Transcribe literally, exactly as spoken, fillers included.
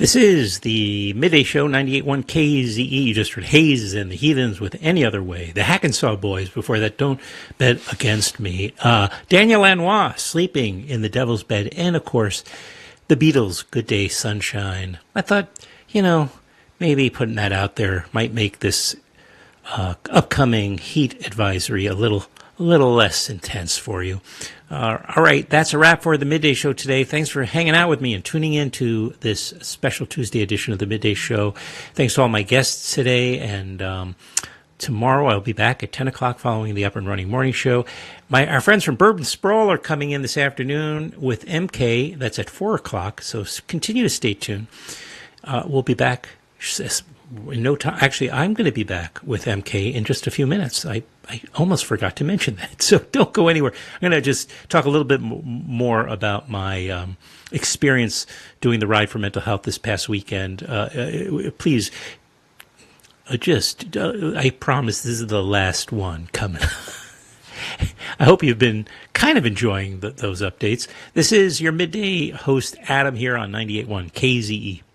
This is the Midday Show, ninety-eight point one K Z E. You just heard Hayes and the Heathens with Any Other Way. The Hackensaw Boys before that, Don't Bet Against Me. Uh, Daniel Lanois, Sleeping in the Devil's Bed. And, of course, the Beatles, Good Day, Sunshine. I thought, you know, maybe putting that out there might make this uh, upcoming heat advisory a little a little less intense for you. Uh, all right, that's a wrap for the Midday Show today. Thanks for hanging out with me and tuning in to this special Tuesday edition of the Midday Show. Thanks to all my guests today, and um, tomorrow I'll be back at ten o'clock following the Up and Running Morning Show. My Our friends from Bourbon Sprawl are coming in this afternoon with M K. That's at four o'clock, so continue to stay tuned. Uh, we'll be back in no time. Actually, I'm going to be back with M K in just a few minutes. I, I almost forgot to mention that, so don't go anywhere. I'm going to just talk a little bit m- more about my um, experience doing the Ride for Mental Health this past weekend. Uh, uh, please, uh, just, uh, I promise this is the last one coming. I hope you've been kind of enjoying the, those updates. This is your midday host, Adam, here on ninety-eight point one K Z E.